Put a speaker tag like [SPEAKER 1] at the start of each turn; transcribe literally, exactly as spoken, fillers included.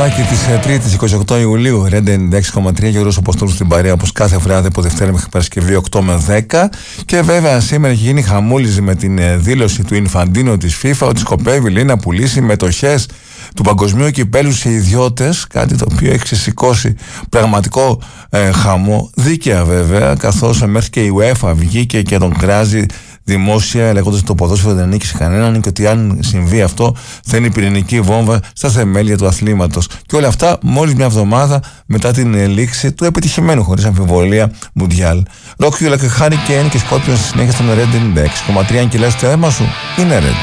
[SPEAKER 1] Βραδάκι της Τρίτης είκοσι οκτώ Ιουλίου, Ρέντε ενενήντα έξι κόμμα τρία, Γιώργος Αποστόλου στην παρέα, όπως κάθε βράδυ από Δευτέρα μέχρι Παρασκευή οκτώ με δέκα. Και βέβαια σήμερα έχει γίνει χαμούλης με την δήλωση του Ινφαντίνο της FIFA ότι σκοπεύει, λέει, να πουλήσει μετοχές του παγκοσμίου κυπέλου σε ιδιώτες, κάτι το οποίο έχει ξεσηκώσει πραγματικό ε, χαμό, δίκαια βέβαια, καθώς μέχρι και η UEFA βγήκε και τον κράζει δημόσια, λέγοντας ότι το ποδόσφαιρο δεν ανήκει σε κανέναν και ότι αν συμβεί αυτό θα είναι η πυρηνική βόμβα στα θεμέλια του αθλήματος. Και όλα αυτά μόλις μια εβδομάδα μετά την λήξη του επιτυχημένου χωρίς αμφιβολία Μουντιάλ. Ρόκιουλα και Χάρι Κέιν και Σκόρπιον στη συνέχεια στον Ρέντε ενενήντα έξι κόμμα τρία. Αν κυλάς το αίμα σου, είναι Ρέντε.